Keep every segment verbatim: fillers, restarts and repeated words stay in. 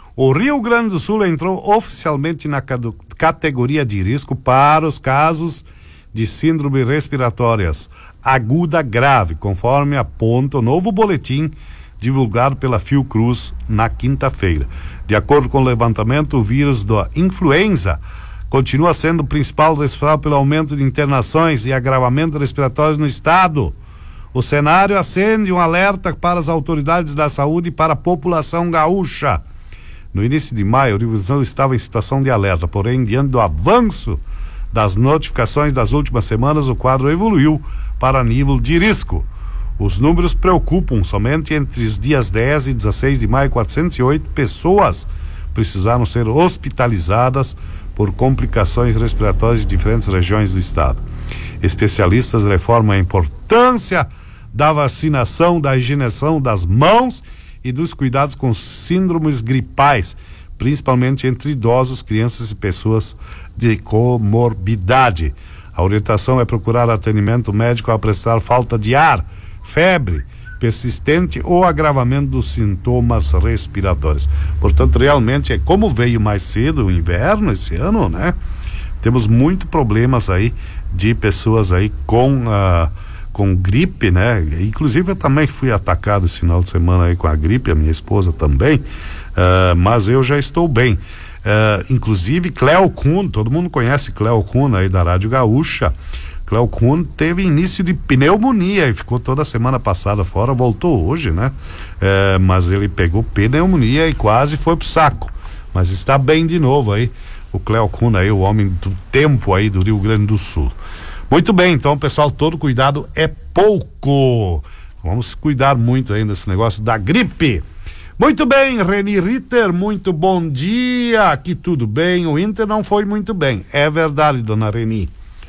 O Rio Grande do Sul entrou oficialmente na categoria de risco para os casos de síndrome respiratórias aguda grave, conforme aponta o novo boletim divulgado pela Fiocruz na quinta-feira. De acordo com o levantamento, o vírus da influenza continua sendo o principal responsável pelo aumento de internações e agravamento respiratório no estado. O cenário acende um alerta para as autoridades da saúde e para a população gaúcha. No início de maio, o Rio Grande do Sul estava em situação de alerta, porém, diante do avanço das notificações das últimas semanas, o quadro evoluiu para nível de risco. Os números preocupam. Somente entre os dias dez e dezesseis de maio, quatrocentas e oito pessoas precisaram ser hospitalizadas por complicações respiratórias de diferentes regiões do estado. Especialistas reforçam a importância da vacinação, da higienização das mãos e dos cuidados com síndromes gripais, principalmente entre idosos, crianças e pessoas de comorbidade. A orientação é procurar atendimento médico ao apresentar falta de ar, febre persistente ou agravamento dos sintomas respiratórios. Portanto, realmente, é como veio mais cedo o inverno esse ano, né? Temos muito problemas aí de pessoas aí com uh, com gripe, né? Inclusive eu também fui atacado esse final de semana aí com a gripe, a minha esposa também, uh, mas eu já estou bem. Uh, inclusive Cleo Kuhn, todo mundo conhece Cleo Kuhn aí da Rádio Gaúcha. Cleo Kuhn teve início de pneumonia e ficou toda a semana passada fora, voltou hoje, né? É, mas ele pegou pneumonia e quase foi pro saco, mas está bem de novo aí, o Cleo Kuhn aí, o homem do tempo aí do Rio Grande do Sul. Muito bem, então, pessoal, todo cuidado é pouco. Vamos cuidar muito aí desse negócio da gripe. Muito bem, Reni Ritter, muito bom dia, aqui tudo bem, o Inter não foi muito bem, é verdade, dona Reni,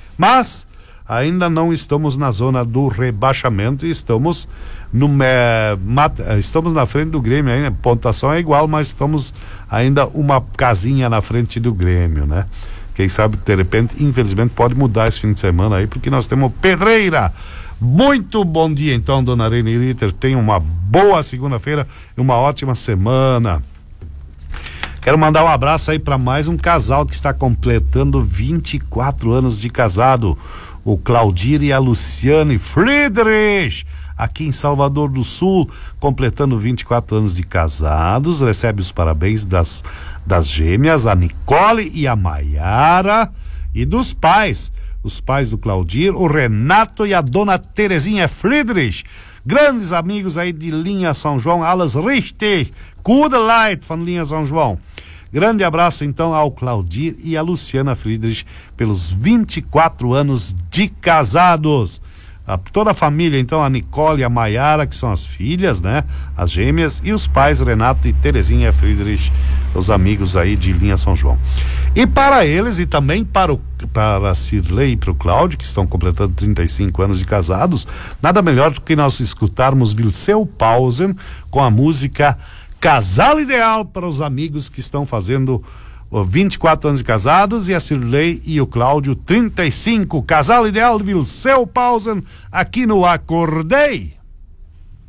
mas ainda não estamos na zona do rebaixamento e estamos no é, mata, estamos na frente do Grêmio, ainda, a pontuação é igual, mas estamos ainda uma casinha na frente do Grêmio, né? Quem sabe, de repente, infelizmente, pode mudar esse fim de semana aí, porque nós temos pedreira. Muito bom dia, então, dona Reni Ritter, tenha uma boa segunda-feira e uma ótima semana. Quero mandar um abraço aí para mais um casal que está completando vinte e quatro anos de casado, o Claudir e a Luciane Friedrich, aqui em Salvador do Sul, completando vinte e quatro anos de casados. Recebe os parabéns das, das gêmeas, a Nicole e a Maiara, e dos pais, os pais do Claudir, o Renato e a dona Terezinha Friedrich, grandes amigos aí de Linha São João, alles richtig, gute Leute von Linha São João. Grande abraço então ao Claudir e a Luciana Friedrich pelos vinte e quatro anos de casados. A, toda a família, então, a Nicole e a Maiara, que são as filhas, né? As gêmeas, e os pais, Renato e Terezinha Friedrich, os amigos aí de Linha São João. E para eles, e também para, o, para a Cirlei e para o Cláudio, que estão completando trinta e cinco anos de casados, nada melhor do que nós escutarmos Vilseu Pausen com a música Casal Ideal, para os amigos que estão fazendo vinte e quatro anos de casados, e a Cirlei e o Cláudio trinta e cinco. Casal Ideal de Vilseu Pausen, aqui no Acordei.